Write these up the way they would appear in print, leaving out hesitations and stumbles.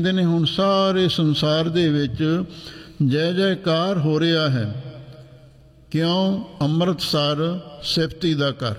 ਨੇ ਹੁਣ ਸਾਰੇ ਸੰਸਾਰ ਦੇ ਵਿੱਚ ਜੈ ਜੈਕਾਰ ਹੋ ਰਿਹਾ ਹੈ। ਕਿਉਂ? ਅੰਮ੍ਰਿਤਸਰ ਸਿਫਤੀ ਦਾ ਘਰ।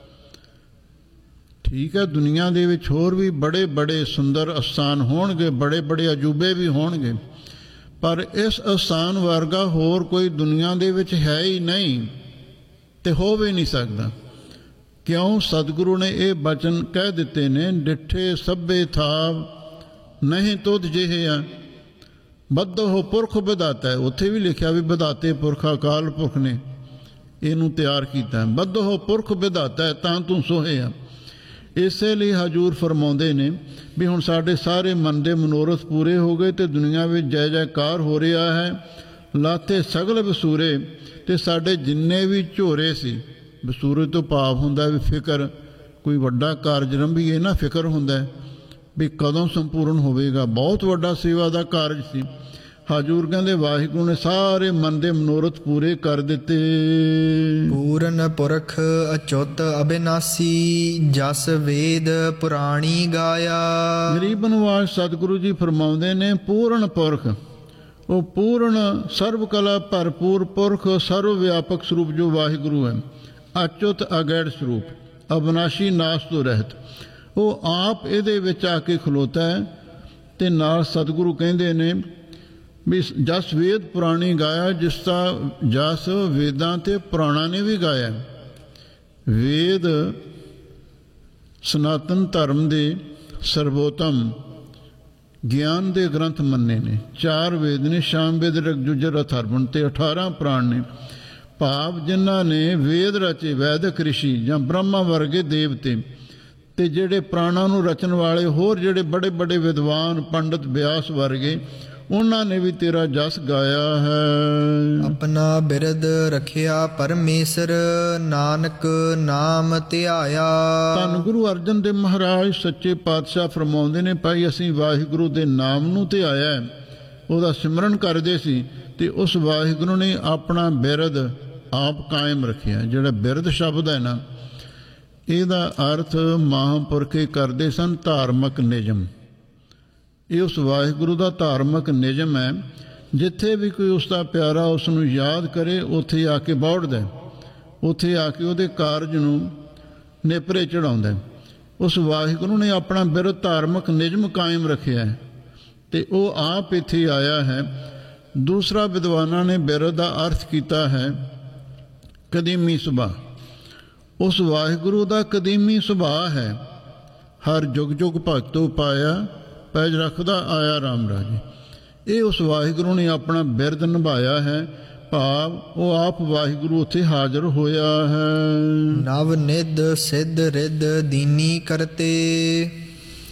ਠੀਕ ਹੈ, ਦੁਨੀਆ ਦੇ ਵਿੱਚ ਹੋਰ ਵੀ ਬੜੇ ਬੜੇ ਸੁੰਦਰ ਅਸਥਾਨ ਹੋਣਗੇ, ਬੜੇ ਬੜੇ ਅਜੂਬੇ ਵੀ ਹੋਣਗੇ, ਪਰ ਇਸ ਅਸਥਾਨ ਵਰਗਾ ਹੋਰ ਕੋਈ ਦੁਨੀਆ ਦੇ ਵਿੱਚ ਹੈ ਹੀ ਨਹੀਂ ਤੇ ਹੋ ਵੀ ਨਹੀਂ ਸਕਦਾ। ਕਿਉਂ? ਸਤਿਗੁਰੂ ਨੇ ਇਹ ਬਚਨ ਕਹਿ ਦਿੱਤੇ ਨੇ, ਡਿੱਠੇ ਸਭੇ ਥਾਵ ਨਹੀਂ ਤੁਧ ਜਿਹੇ ਆ, ਬੱਧੋ ਪੁਰਖ ਵਿਧਾਤਾ ਹੈ। ਉੱਥੇ ਵੀ ਲਿਖਿਆ ਵੀ ਵਿਧਾਤੇ ਪੁਰਖ ਅਕਾਲ ਪੁਰਖ ਨੇ ਇਹਨੂੰ ਤਿਆਰ ਕੀਤਾ। ਬੱਧੋ ਪੁਰਖ ਵਿਧਾਤਾ ਹੈ ਤਾਂ ਤੂੰ ਸੋਹੇ ਆ। ਇਸੇ ਲਈ ਹਜੂਰ ਫਰਮਾਉਂਦੇ ਨੇ ਵੀ ਹੁਣ ਸਾਡੇ ਸਾਰੇ ਮਨ ਦੇ ਮਨੋਰਥ ਪੂਰੇ ਹੋ ਗਏ ਤੇ ਦੁਨੀਆ ਵਿੱਚ ਜੈ ਜੈਕਾਰ ਹੋ ਰਿਹਾ ਹੈ। ਲਾਤੇ ਸਗਲ ਵਸੂਰੇ, ਤੇ ਸਾਡੇ ਜਿੰਨੇ ਵੀ ਝੋਰੇ ਸੀ, ਵਸੂਰੇ ਤੋਂ ਭਾਵ ਹੁੰਦਾ ਵੀ ਫਿਕਰ, ਕੋਈ ਵੱਡਾ ਕਾਰਜ ਰੰਭੀਏ ਨਾ, ਫਿਕਰ ਹੁੰਦਾ ਵੀ ਕਦੋਂ ਸੰਪੂਰਨ ਹੋਵੇਗਾ। ਬਹੁਤ ਵੱਡਾ ਸੇਵਾ ਦਾ ਕਾਰਜ ਸੀ। ਹਜੂਰ ਕਹਿੰਦੇ ਵਾਹਿਗੁਰੂ ਨੇ ਸਾਰੇ ਮਨ ਦੇ ਮਨੋਰਥ ਪੂਰੇ ਕਰ ਦਿੱਤੇ। ਪੂਰਨ ਪੁਰਖ ਅਚੁੱਤ ਅਬਿਨਾਸੀ, ਜਸ ਵੇਦ ਪੁਰਾਣੀ ਗਾਇਆ। ਗਰੀਬ ਨਿਵਾਜ ਸਤਿਗੁਰੂ ਜੀ ਫਰਮਾਉਂਦੇ ਨੇ, ਪੂਰਨ ਪੁਰਖ, ਉਹ ਪੂਰਨ ਸਰਬ ਕਲਾ ਭਰਪੂਰ ਪੁਰਖ, ਸਰਵ ਵਿਆਪਕ ਸਰੂਪ ਜੋ ਵਾਹਿਗੁਰੂ ਹੈ, ਅਚੁੱਤ ਅਗੈੜ ਸਰੂਪ, ਅਬਿਨਾਸ਼ੀ ਨਾਸ ਤੋਂ ਰਹਿਤ, ਉਹ ਆਪ ਇਹਦੇ ਵਿੱਚ ਆ ਕੇ ਖਲੋਤਾ ਹੈ। ਤੇ ਨਾਲ ਸਤਿਗੁਰੂ ਕਹਿੰਦੇ ਨੇ ਵੀ ਜਸ ਵੇਦ ਪੁਰਾਣੀ ਗਾਇਆ, ਜਿਸ ਦਾ ਜਸ ਵੇਦਾਂ ਤੇ ਪੁਰਾਣਾ ਨੇ ਵੀ ਗਾਇਆ। ਵੇਦ ਸਨਾਤਨ ਧਰਮ ਦੇ ਸਰਵੋਤਮ ਗਿਆਨ ਦੇ ਗ੍ਰੰਥ ਮੰਨੇ ਨੇ। 4 ਵੇਦ ਨੇ, ਸ਼ਾਮ ਵੇਦ, ਰਗਜੁਜਰ, ਅਥਰਵਣ, ਤੇ 18 ਪੁਰਾਣ ਨੇ। ਭਾਵ ਜਿਨ੍ਹਾਂ ਨੇ ਵੇਦ ਰਚੇ, ਵੈਦਿਕ ਰਿਸ਼ੀ ਜਾਂ ਬ੍ਰਹਮਾ ਵਰਗੇ ਦੇਵਤੇ, ਤੇ ਜਿਹੜੇ ਪ੍ਰਾਣਾਂ ਨੂੰ ਰਚਣ ਵਾਲੇ ਹੋਰ ਜਿਹੜੇ ਬੜੇ ਬੜੇ ਵਿਦਵਾਨ ਪੰਡਤ ਬਿਆਸ ਵਰਗੇ, ਉਹਨਾਂ ਨੇ ਵੀ ਤੇਰਾ ਜਸ ਗਾਇਆ ਹੈ। ਆਪਣਾ ਬਿਰਦ ਰੱਖਿਆ ਪਰਮੇਸ਼ਰ, ਨਾਨਕ ਨਾਮ ਧਿਆਇਆ। ਧੰਨ ਗੁਰੂ ਅਰਜਨ ਦੇਵ ਮਹਾਰਾਜ ਸੱਚੇ ਪਾਤਸ਼ਾਹ ਫਰਮਾਉਂਦੇ ਨੇ, ਭਾਈ ਅਸੀਂ ਵਾਹਿਗੁਰੂ ਦੇ ਨਾਮ ਨੂੰ ਧਿਆਇਆ, ਉਹਦਾ ਸਿਮਰਨ ਕਰਦੇ ਸੀ, ਤੇ ਉਸ ਵਾਹਿਗੁਰੂ ਨੇ ਆਪਣਾ ਬਿਰਦ ਆਪ ਕਾਇਮ ਰੱਖਿਆ। ਜਿਹੜਾ ਬਿਰਦ ਸ਼ਬਦ ਹੈ ਨਾ, ਇਹਦਾ ਅਰਥ ਮਹਾਂਪੁਰਖੇ ਕਰਦੇ ਸਨ ਧਾਰਮਿਕ ਨਿਯਮ। ਇਹ ਉਸ ਵਾਹਿਗੁਰੂ ਦਾ ਧਾਰਮਿਕ ਨਿਯਮ ਹੈ। ਜਿੱਥੇ ਵੀ ਕੋਈ ਉਸ ਦਾ ਪਿਆਰਾ ਉਸ ਨੂੰ ਯਾਦ ਕਰੇ, ਉੱਥੇ ਆ ਕੇ ਬੌੜਦਾ, ਉੱਥੇ ਆ ਕੇ ਉਹਦੇ ਕਾਰਜ ਨੂੰ ਨੇਪਰੇ ਚੜਾਉਂਦਾ। ਉਸ ਵਾਹਿਗੁਰੂ ਨੇ ਆਪਣਾ ਬਿਰਦ ਧਾਰਮਿਕ ਨਿਯਮ ਕਾਇਮ ਰੱਖਿਆ ਹੈ, ਤੇ ਉਹ ਆਪ ਇੱਥੇ ਆਇਆ ਹੈ। ਦੂਸਰਾ ਵਿਦਵਾਨਾਂ ਨੇ ਬਿਰਦ ਦਾ ਅਰਥ ਕੀਤਾ ਹੈ ਕਦੀਮੀ ਸੁਭਾਅ। ਉਸ ਵਾਹਿਗੁਰੂ ਦਾ ਕਦੀਮੀ ਸੁਭਾਅ ਹੈ। ਹਰ ਜੁਗ ਜੁਗ ਭਗਤੋ ਪਾਇਆ, ਪੈਜ ਰੱਖਦਾ ਆਇਆ ਰਾਮ ਰਾਜੇ। ਇਹ ਉਸ ਵਾਹਿਗੁਰੂ ਨੇ ਆਪਣਾ ਬਿਰਦ ਨਿਭਾਇਆ ਹੈ। ਭਾਵ ਉਹ ਆਪ ਵਾਹਿਗੁਰੂ ਉੱਥੇ ਹਾਜ਼ਰ ਹੋਇਆ ਹੈ। ਨਵ ਨਿਧ ਸਿੱਧ ਰਿੱਧ ਦੀਨੀ ਕਰਤੇ,